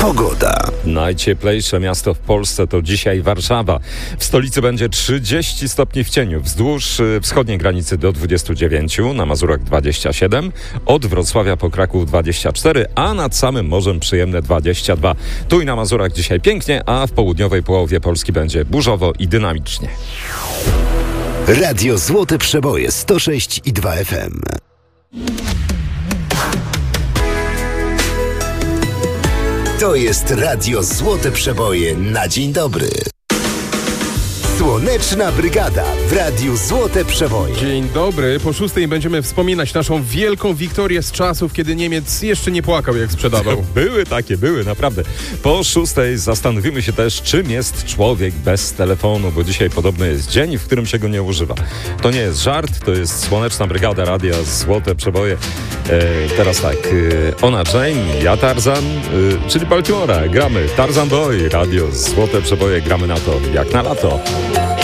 Pogoda. Najcieplejsze miasto w Polsce to dzisiaj Warszawa. W stolicy będzie 30 stopni w cieniu, wzdłuż wschodniej granicy do 29, na Mazurach 27, od Wrocławia po Kraków 24, a nad samym morzem przyjemne 22. Tu i na Mazurach dzisiaj pięknie, a w południowej połowie Polski będzie burzowo i dynamicznie. Radio Złote Przeboje 106,2 FM. To jest Radio Złote Przeboje na dzień dobry. Słoneczna Brygada w Radiu Złote Przeboje. Dzień dobry. Po 6 będziemy wspominać naszą wielką wiktorię z czasów, kiedy Niemiec jeszcze nie płakał, jak sprzedawał. Były, naprawdę. Po 6 zastanowimy się też, czym jest człowiek bez telefonu, bo dzisiaj podobno jest dzień, w którym się go nie używa. To nie jest żart, to jest Słoneczna Brygada Radia Złote Przeboje. Teraz tak, ona Jane, ja Tarzan, czyli Baltimora. Gramy Tarzan Boy, Radio Złote Przeboje, gramy na to jak na lato.